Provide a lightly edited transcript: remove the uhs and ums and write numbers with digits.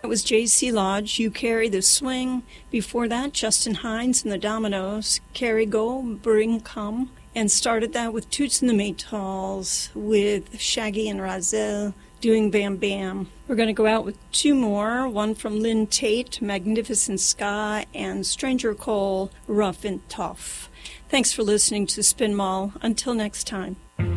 It was J.C. Lodge, You Carry the Swing. Before that, Justin Hines and the Dominoes, Carry Go, Bring Come. And started that with Toots and the Maytals, with Shaggy and Rahzel doing Bam Bam. We're going to go out with two more, one from Lynn Tate, Magnificent Sky, and Stranger Cole, Rough and Tough. Thanks for listening to Spin Mall. Until next time.